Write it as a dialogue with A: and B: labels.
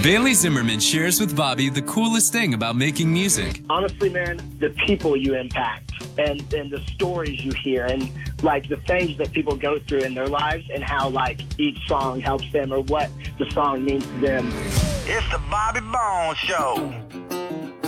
A: Bailey Zimmerman shares with Bobby the coolest thing about making music.
B: Honestly, man, the people you impact and the stories you hear and, like, the things that people go through in their lives and how, like, each song helps them or what the song means to them.
C: It's the Bobby Bones Show.